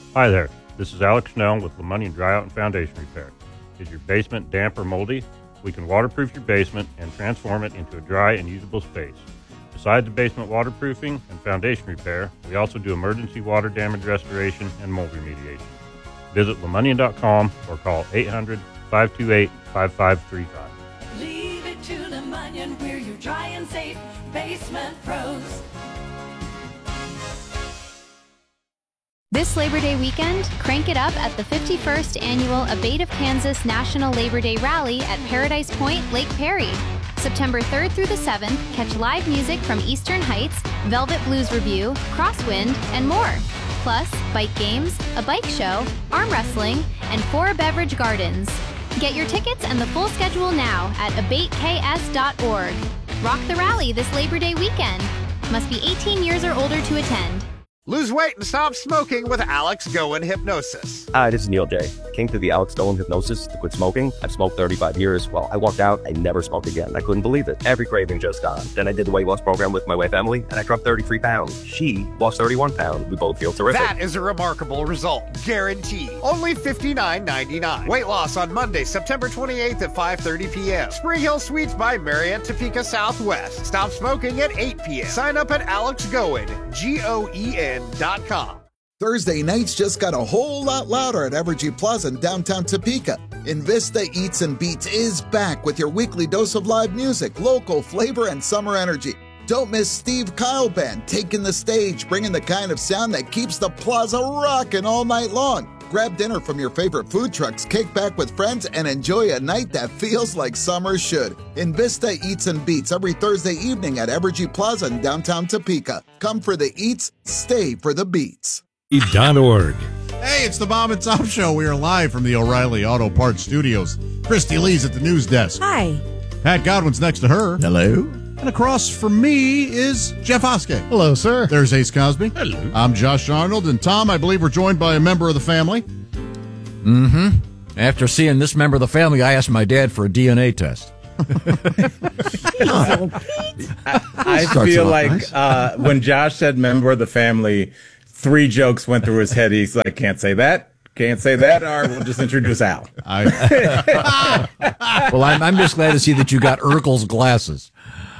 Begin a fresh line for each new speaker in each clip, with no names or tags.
Hi there, this is Alex Snell with LeMoney Dry Out and Foundation Repair. Is your basement damp or moldy? We can waterproof your basement and transform it into a dry and usable space. Besides the basement waterproofing and foundation repair, we also do emergency water damage restoration and mold remediation. Visit LeMonnion.com or call 800-528-5535.
Leave it to LeMonnion, we're your dry and safe basement pros.
This Labor Day weekend, crank it up at the 51st Annual Abate of Kansas National Labor Day Rally at Paradise Point, Lake Perry. September 3rd through the 7th, catch live music from Eastern Heights, Velvet Blues Review, Crosswind, and more. Plus, bike games, a bike show, arm wrestling, and 4 beverage gardens. Get your tickets and the full schedule now at abateks.org. Rock the rally this Labor Day weekend. Must be 18 years or older to attend.
Lose weight and stop smoking with Alex Goen Hypnosis.
Hi, this is Neil J. Came through the Alex Goen Hypnosis to quit smoking. I've smoked 35 years. Well, I walked out, I never smoked again. I couldn't believe it. Every craving just gone. Then I did the weight loss program with my wife, Emily, and I dropped 33 pounds. She lost 31 pounds. We both feel terrific.
That is a remarkable result. Guaranteed. Only $59.99. Weight loss on Monday, September 28th at 5:30 p.m. Spring Hill Suites by Marriott, Topeka Southwest. Stop smoking at 8 p.m. Sign up at AlexGoen, GOEN.com.
Thursday nights just got a whole lot louder at Evergy Plaza in downtown Topeka. Invista Eats and Beats is back with your weekly dose of live music, local flavor, and summer energy. Don't miss Steve Kyle Band taking the stage, bringing the kind of sound that keeps the plaza rocking all night long. Grab dinner from your favorite food trucks, kick back with friends, and enjoy a night that feels like summer should. Invista Eats and Beats every Thursday evening at Evergy Plaza in downtown Topeka. Come for the eats, stay for the beats.
.org.
Hey, it's the Bob and Tom Show. We are live from the O'Reilly Auto Parts Studios. Christy Lee's at the news desk.
Hi.
Pat Godwin's next to her.
Hello.
And across from me is Jeff Oskey.
Hello, sir.
There's Ace Cosby.
Hello.
I'm Josh Arnold. And Tom, I believe we're joined by a member of the family.
Mm-hmm. After seeing this member of the family, I asked my dad for a DNA test.
I feel like nice. When Josh said member of the family, 3 jokes went through his head. He's like, can't say that, or we'll just introduce Al.
Well, I'm just glad to see that you got Urkel's glasses.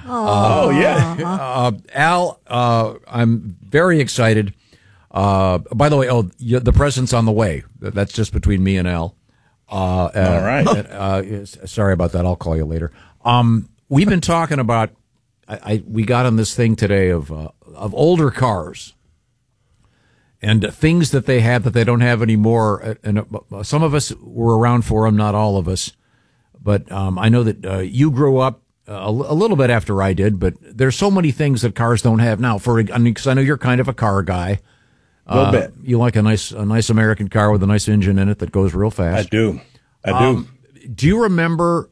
Yeah.
Al, I'm very excited. By the way, the present's on the way. That's just between me and Al.
All right.
Sorry about that. I'll call you later. We've been talking about. We got on this thing today of older cars and things that they had that they don't have anymore. And some of us were around for them, not all of us. But I know that you grew up a little bit after I did. But there's so many things that cars don't have now. Because I know you're kind of a car guy.
A little bit.
You like a nice American car with a nice engine in it that goes real fast.
I do.
Do you remember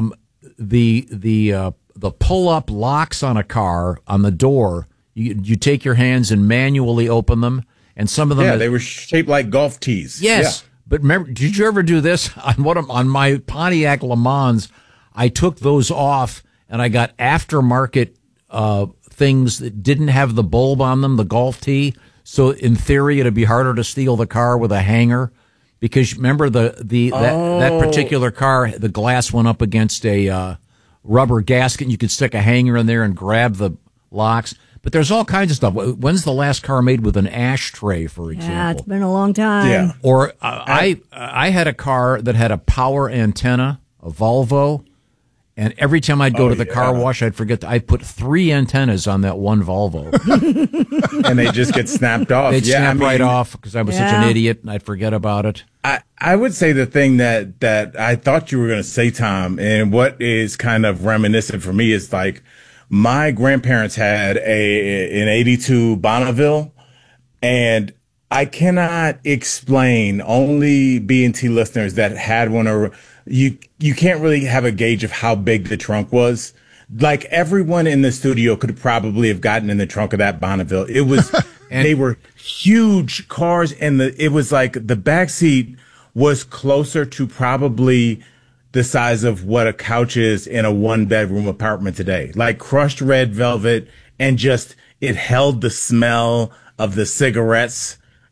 the pull-up locks on a car on the door? You take your hands and manually open them, and some of them.
Yeah, they were shaped like golf tees.
Yes, yeah. But remember, did you ever do this on my Pontiac Le Mans? I took those off, and I got aftermarket things that didn't have the bulb on them, the golf tee. So in theory, it'd be harder to steal the car with a hanger, because remember that particular car, the glass went up against a rubber gasket. And you could stick a hanger in there and grab the locks. But there's all kinds of stuff. When's the last car made with an ashtray, for example?
Yeah, it's been a long time.
Yeah.
Or I had a car that had a power antenna, a Volvo. And every time I'd go to the car wash, I'd put 3 antennas on that one Volvo.
And they just get snapped off.
They'd snap right off because I was such an idiot and I'd forget about it.
I would say the thing that I thought you were going to say, Tom, and what is kind of reminiscent for me is like my grandparents had an 82 Bonneville, and I cannot explain, only B&T listeners that had one, or you can't really have a gauge of how big the trunk was. Like everyone in the studio could probably have gotten in the trunk of that Bonneville. It was, they were huge cars, and it was like the back seat was closer to probably the size of what a couch is in a 1-bedroom apartment today. Like crushed red velvet, and just it held the smell of the cigarettes.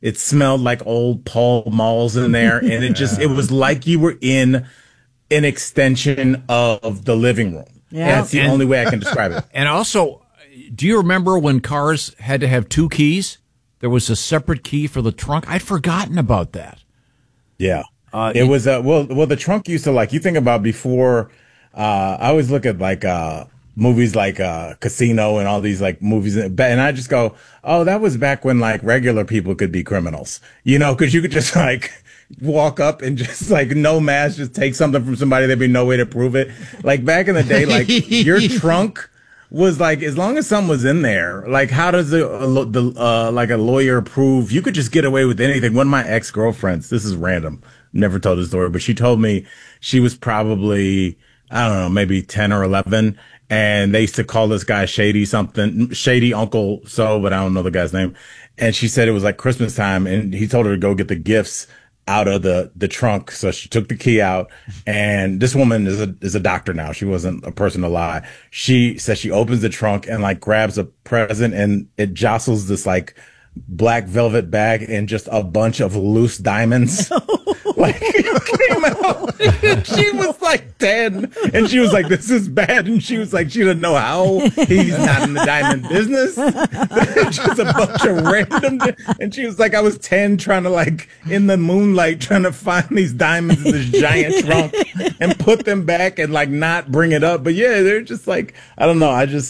It smelled like old Pall Malls in there. And it was like you were in an extension of the living room. Yeah. That's the only way I can describe it.
And also, do you remember when cars had to have 2 keys? There was a separate key for the trunk. I'd forgotten about that.
Yeah. It was, well, the trunk used to, like, you think about before, I always look at like, movies like Casino and all these like movies, and I just go, oh, that was back when like regular people could be criminals, you know, because you could just like walk up and just like no mask, just take something from somebody. There'd be no way to prove it. Like back in the day, like your trunk was like, as long as something was in there, like how does like a lawyer prove? You could just get away with anything. One of my ex-girlfriends, this is random, never told the story, but she told me she was probably, I don't know, maybe 10 or 11. And they used to call this guy Shady Uncle So, but I don't know the guy's name. And she said it was like Christmas time, and he told her to go get the gifts out of the trunk. So she took the key out, and this woman is a doctor now. She wasn't a person to lie. She says she opens the trunk and like grabs a present, and it jostles this like black velvet bag and just a bunch of loose diamonds. Like came out. She was like 10, and she was like, "This is bad." And she was like, she didn't know how. He's not in the diamond business. Just a bunch of random. And she was like, I was 10, trying to like in the moonlight, trying to find these diamonds in this giant trunk and put them back and like not bring it up. But yeah, they're just like, I don't know.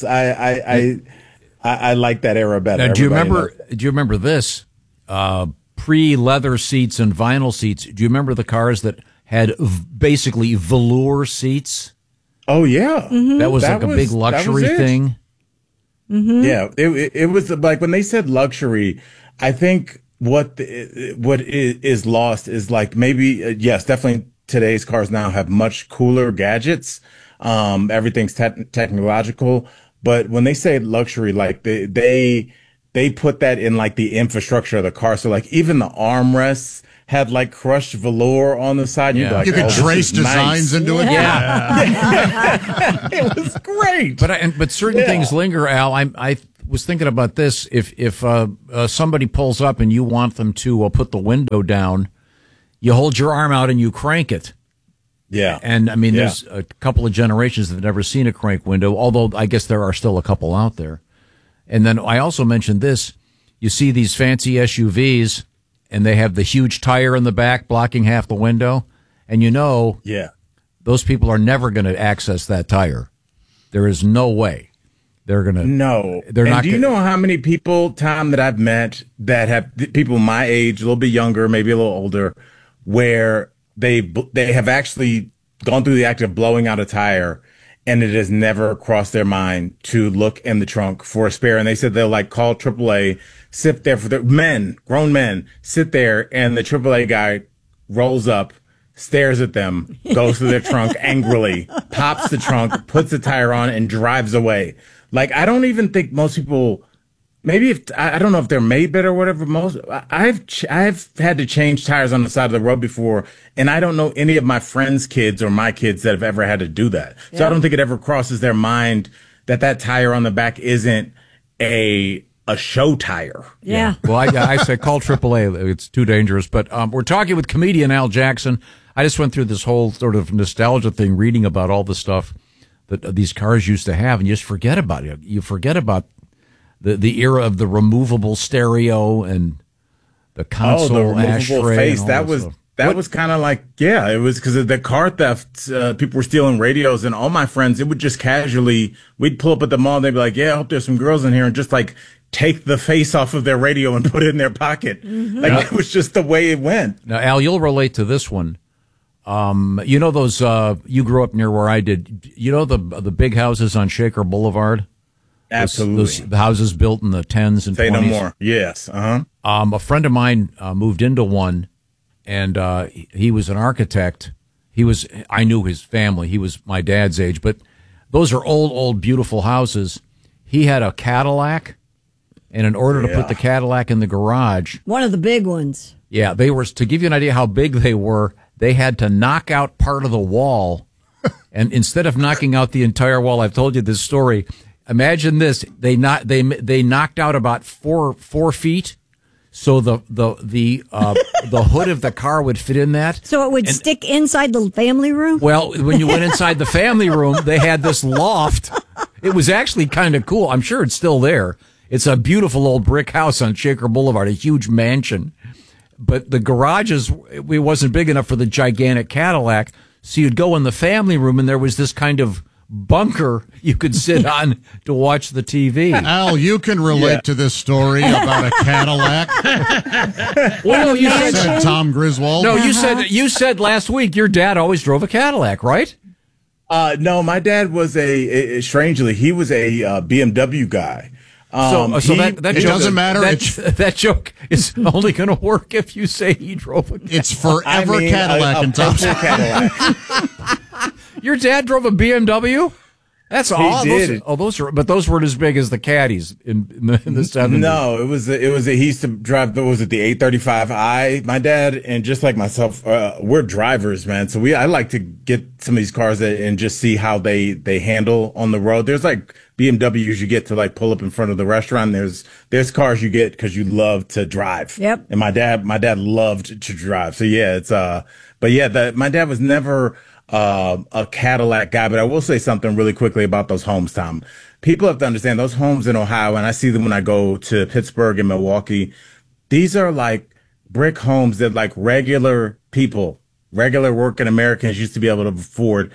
I like that era better.
Now, do you remember this? Pre-leather seats and vinyl seats. Do you remember the cars that had basically velour seats?
Oh yeah,
that was like a big luxury thing.
Yeah, it was like when they said luxury. I think what is lost is like maybe yes, definitely today's cars now have much cooler gadgets. Everything's technological, but when they say luxury, like they put that in like the infrastructure of the car. So like even the armrests had like crushed velour on the side.
Yeah.
Like,
you could trace designs into it.
Yeah. It was great.
But certain things linger, Al. I was thinking about this. If somebody pulls up and you want them to put the window down, you hold your arm out and you crank it.
Yeah.
And I mean, there's a couple of generations that have never seen a crank window, although I guess there are still a couple out there. And then I also mentioned this. You see these fancy SUVs, and they have the huge tire in the back blocking half the window. And you know, those people are never going to access that tire. There is no way they're going to.
No.
They're not.
Do you know how many people, Tom, that I've met that have people my age, a little bit younger, maybe a little older, where they have actually gone through the act of blowing out a tire, and it has never crossed their mind to look in the trunk for a spare. And they said they'll like call AAA, sit there for the grown men, sit there, and the AAA guy rolls up, stares at them, goes to their trunk angrily, pops the trunk, puts the tire on, and drives away. Like, I don't even think most people, maybe I don't know if they're made better or whatever. I've had to change tires on the side of the road before, and I don't know any of my friends' kids or my kids that have ever had to do that. Yeah. So I don't think it ever crosses their mind that tire on the back isn't a show tire.
Yeah.
Well, I say call AAA. It's too dangerous. But we're talking with comedian Al Jackson. I just went through this whole sort of nostalgia thing, reading about all the stuff that these cars used to have, and you just forget about it. You forget about the era of the removable stereo and the console ashtray.
Face. That was kind of like, it was because of the car theft. People were stealing radios, and all my friends, it would just casually, we'd pull up at the mall, and they'd be like, I hope there's some girls in here, and just like take the face off of their radio and put it in their pocket. Mm-hmm. Like, it was just the way it went.
Now, Al, you'll relate to this one. You know those, you grew up near where I did. You know the big houses on Shaker Boulevard?
Absolutely.
Those houses built in the 10s and 20s.
Say no more. Yes.
A friend of mine moved into one, and he was an architect. I knew his family. He was my dad's age, but those are old, beautiful houses. He had a Cadillac, and in order to put the Cadillac in the garage,
one of the big ones.
Yeah, they were, to give you an idea how big they were, they had to knock out part of the wall. And instead of knocking out the entire wall, I've told you this story. Imagine this. They knocked out about four feet. So the hood of the car would fit in that.
So it would stick inside the family room?
Well, when you went inside the family room, they had this loft. It was actually kind of cool. I'm sure it's still there. It's a beautiful old brick house on Shaker Boulevard, a huge mansion. But the garages, it wasn't big enough for the gigantic Cadillac. So you'd go in the family room, and there was this kind of bunker you could sit on to watch the TV.
Al, you can relate to this story about a Cadillac.
Well, you said
Tom Griswold.
No, you said last week your dad always drove a Cadillac, right?
No, my dad was strangely, he was a BMW guy.
So that
it
joke,
doesn't matter.
That joke is only going to work if you say he drove a Cadillac.
It's forever Cadillac and Tom.
Cadillac.
Your dad drove a BMW? That's awesome. Those weren't as big as the Caddies in the 70s.
No, it was he used to drive, what was it, the 835i? My dad, and just like myself, we're drivers, man. So I like to get some of these cars and just see how they handle on the road. There's like BMWs you get to like pull up in front of the restaurant. There's cars you get because you love to drive.
Yep.
And my dad loved to drive. So yeah, my dad was never a Cadillac guy, but I will say something really quickly about those homes, Tom. People have to understand those homes in Ohio, and I see them when I go to Pittsburgh and Milwaukee. These are like brick homes that like regular people, regular working Americans used to be able to afford,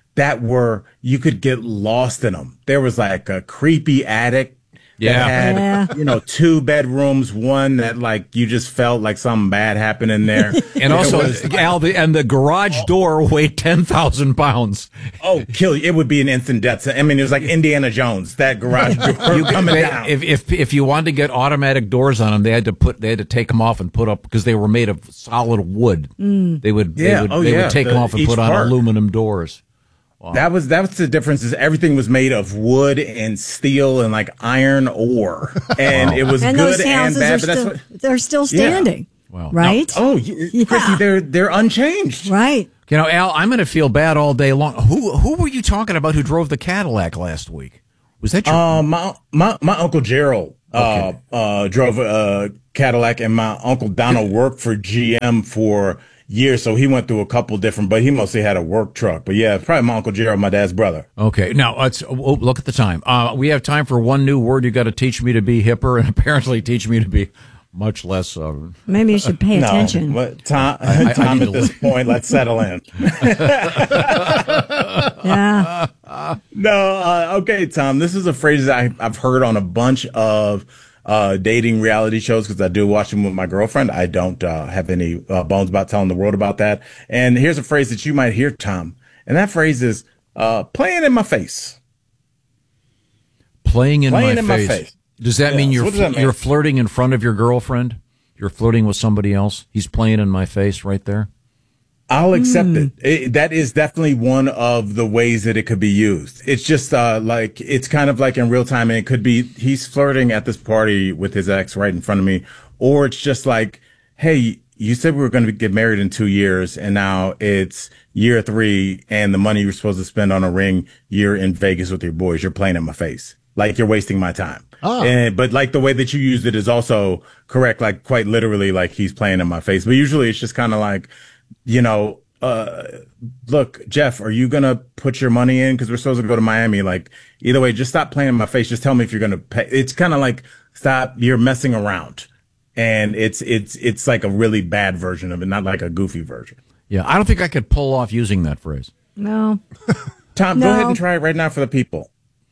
you could get lost in them. There was like a creepy attic. That had, 2 bedrooms, one that like you just felt like something bad happened in there.
And also, Al, the garage door weighed 10,000 pounds.
Oh, kill you. It would be an instant death. I mean, it was like Indiana Jones, that garage door coming down.
If you wanted to get automatic doors on them, they had to take them off and put up, because they were made of solid wood. They would take them off and put on aluminum doors. Wow.
That was the difference, is everything was made of wood and steel and like iron ore. And it was
and
good
those houses
and bad,
they're still standing.
Wow.
Right?
Christy, they're unchanged.
Right.
Al, I'm going to feel bad all day long. Who were you talking about who drove the Cadillac last week? Was that your
my Uncle Gerald drove a Cadillac, and my Uncle Donald worked for GM for years, so he went through a couple different, but he mostly had a work truck. But yeah, probably my Uncle Gerald, my dad's brother.
Okay, now look at the time. We have time for one new word. You got to teach me to be hipper, and apparently teach me to be much less.
Maybe you should pay attention.
Tom, at this point, let's settle in.
Yeah.
No, okay, Tom. This is a phrase that I've heard on a bunch of dating reality shows, because I do watch them with my girlfriend. I don't have any bones about telling the world about that. And here's a phrase that you might hear, Tom. And that phrase is playing in my face.
Playing in my face. Does that mean you're flirting in front of your girlfriend? You're flirting with somebody else? He's playing in my face right there?
I'll accept it. That is definitely one of the ways that it could be used. It's just like, it's kind of like in real time, and it could be he's flirting at this party with his ex right in front of me, or it's just like, hey, you said we were going to get married in 2 years, and now it's year 3, and the money you're supposed to spend on a ring, you're in Vegas with your boys. You're playing in my face. Like, you're wasting my time. Oh. But like the way that you used it is also correct, like quite literally, like he's playing in my face. But usually it's just kind of like, look, Jeff, are you going to put your money in? Because we're supposed to go to Miami. Like, either way, just stop playing in my face. Just tell me if you're going to pay. It's kind of like, stop, you're messing around. And it's like a really bad version of it, not like a goofy version.
Yeah, I don't think I could pull off using that phrase.
No.
Tom, go ahead and try it right now for the people.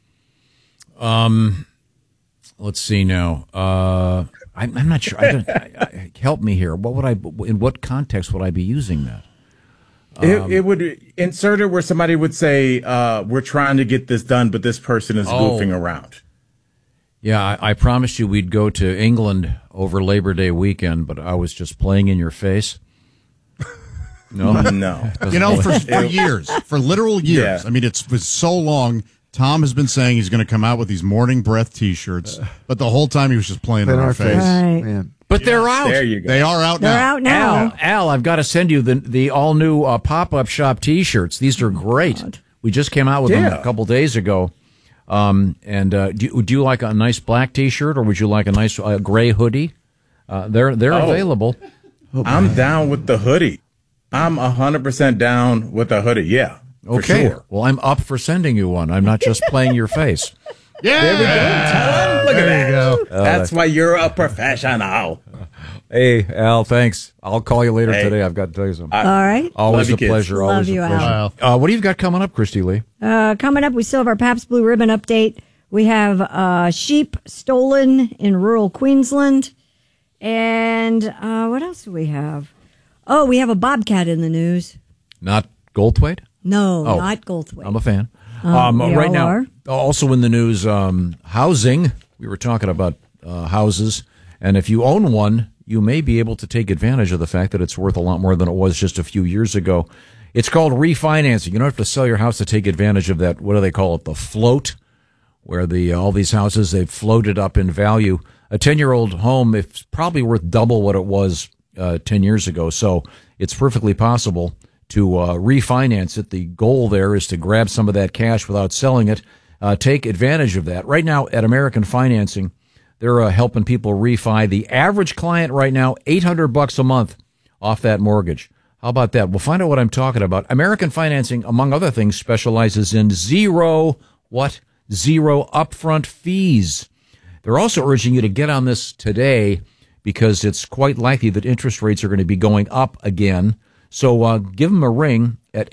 Let's see now. I'm not sure. Help me here. In what context would I be using that?
It would insert it where somebody would say, we're trying to get this done, but this person is goofing around.
Yeah, I promised you we'd go to England over Labor Day weekend, but I was just playing in your face. No.
For years, for literal years. Yeah. I mean, it was so long. Tom has been saying he's going to come out with these morning breath T-shirts, but the whole time he was just playing in our face.
Right.
Man.
But they're out.
There you go.
They are out now.
They're out now.
Al, I've got to send you the all-new pop-up shop T-shirts. These are great. God. We just came out with them a couple days ago. Do you like a nice black T-shirt, or would you like a nice gray hoodie? They're available.
I'm down with the hoodie. I'm 100% down with the hoodie. Yeah, for sure.
Well, I'm up for sending you one. I'm not just playing your face.
Yeah.
There we go. Tell him. Look at that.
You go.
That's why you're a professional.
Hey, Al, thanks. I'll call you later today. I've got to tell you something.
All right.
Always
Love
a
you,
pleasure.
kids.
Always
Love you,
a pleasure. What do you got coming up, Christy Lee?
Coming up, we still have our Pabst Blue Ribbon update. We have sheep stolen in rural Queensland. And what else do we have? Oh, we have a bobcat in the news.
Not Goldthwait?
No, not Goldthwait.
I'm a fan.
We
right
all
now,
are.
also in the news, housing. We were talking about houses. And if you own one, you may be able to take advantage of the fact that it's worth a lot more than it was just a few years ago. It's called refinancing. You don't have to sell your house to take advantage of that. What do they call it? The float, where all these houses, they've floated up in value. A 10-year-old home, it's probably worth double what it was 10 years ago. So it's perfectly possible to refinance it. The goal there is to grab some of that cash without selling it. Take advantage of that. Right now at American Financing, they're helping people refi. The average client right now, $800 a month off that mortgage. How about that? We'll find out what I'm talking about. American Financing, among other things, specializes in zero upfront fees. They're also urging you to get on this today because it's quite likely that interest rates are going to be going up again. So give them a ring at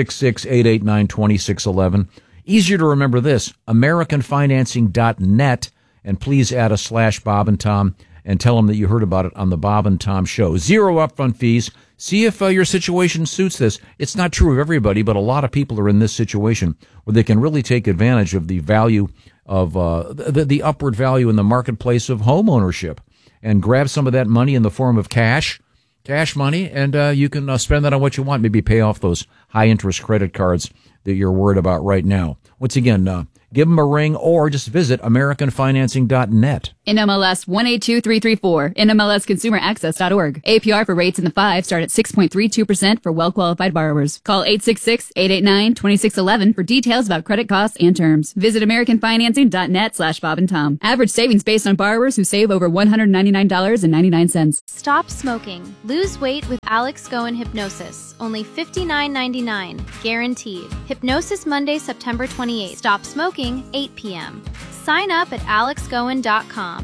866-889-2611. Easier to remember this, AmericanFinancing.net, and please add a /Bob and Tom and tell them that you heard about it on the Bob and Tom Show. Zero upfront fees. See if your situation suits this. It's not true of everybody, but a lot of people are in this situation where they can really take advantage of the value of the upward value in the marketplace of home ownership and grab some of that money in the form of cash money, and you can spend that on what you want, maybe pay off those high-interest credit cards that you're worried about right now. Once again, give them a ring or just visit AmericanFinancing.net.
NMLS 182334, NMLSConsumerAccess.org. APR for rates in the 5 start at 6.32% for well-qualified borrowers. Call 866-889-2611 for details about credit costs and terms. Visit AmericanFinancing.net /Bob and Tom. Average savings based on borrowers who save over $199.99.
Stop smoking. Lose weight with Alex Goen Hypnosis. Only $59.99. Guaranteed. Hypnosis Monday, September 28th. Stop smoking, 8 p.m. Sign up at alexgoen.com.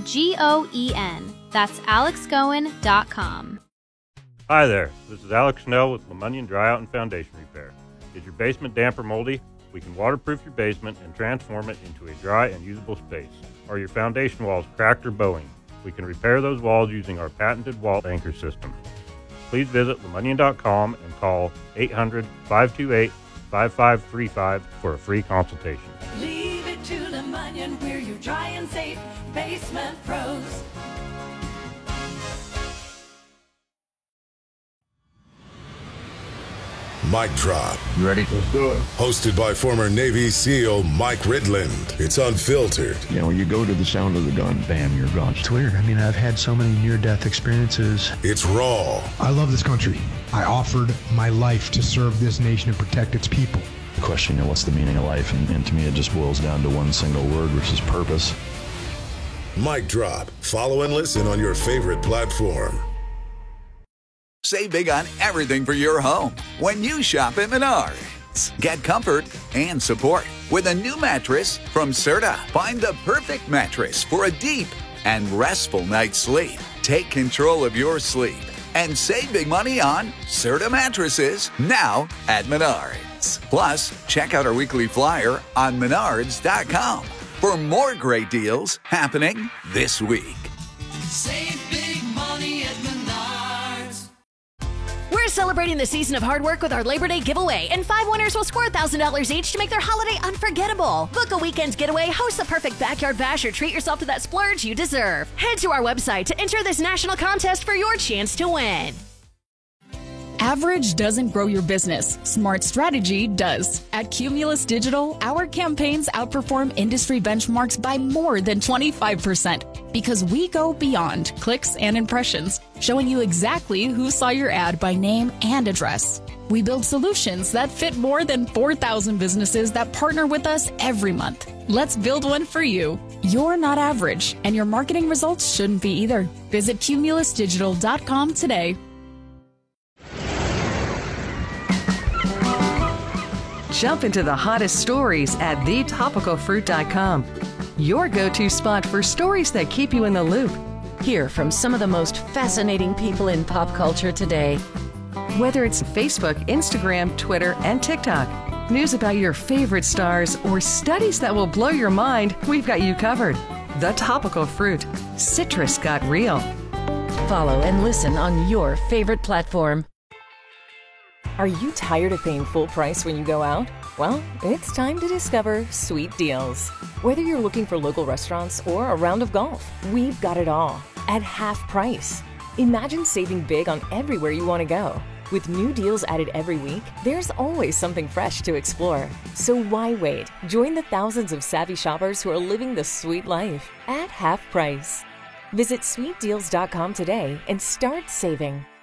Goen. That's alexgoen.com.
Hi there. This is Alex Snell with Lemunion Dryout and Foundation Repair. Is your basement damp or moldy? We can waterproof your basement and transform it into a dry and usable space. Are your foundation walls cracked or bowing? We can repair those walls using our patented wall anchor system. Please visit Lemunion.com and call 800-528-5535 for a free consultation.
Leave it to Lemunion, we're your dry and safe basement pros.
Mic Drop.
You ready? Let's do it.
Hosted by former Navy SEAL Mike Ridland. It's unfiltered.
You know, when you go to the sound of the gun, bam, you're gone.
It's weird. I mean, I've had so many near-death experiences.
It's raw.
I love this country. I offered my life to serve this nation and protect its people.
The question, you know, what's the meaning of life? And to me, it just boils down to one single word, which is purpose.
Mic Drop. Follow and listen on your favorite platform.
Save big on everything for your home when you shop at Menards. Get comfort and support with a new mattress from Serta. Find the perfect mattress for a deep and restful night's sleep. Take control of your sleep and save big money on Serta mattresses now at Menards. Plus, check out our weekly flyer on Menards.com for more great deals happening this week.
Save big money at Menards.
We're celebrating the season of hard work with our Labor Day giveaway, and 5 winners will score $1,000 each to make their holiday unforgettable. Book a weekend's getaway, host the perfect backyard bash, or treat yourself to that splurge you deserve. Head to our website to enter this national contest for your chance to win.
Average doesn't grow your business. Smart strategy does. At Cumulus Digital, our campaigns outperform industry benchmarks by more than 25% because we go beyond clicks and impressions, showing you exactly who saw your ad by name and address. We build solutions that fit more than 4,000 businesses that partner with us every month. Let's build one for you. You're not average, and your marketing results shouldn't be either. Visit cumulusdigital.com today.
Jump into the hottest stories at thetopicalfruit.com. Your go-to spot for stories that keep you in the loop.
Hear from some of the most fascinating people in pop culture today.
Whether it's Facebook, Instagram, Twitter, and TikTok, news about your favorite stars, or studies that will blow your mind, we've got you covered. The Topical Fruit. Citrus got real.
Follow and listen on your favorite platform.
Are you tired of paying full price when you go out? Well, it's time to discover Sweet Deals. Whether you're looking for local restaurants or a round of golf, we've got it all at half price. Imagine saving big on everywhere you want to go. With new deals added every week, there's always something fresh to explore. So why wait? Join the thousands of savvy shoppers who are living the sweet life at half price. Visit sweetdeals.com today and start saving.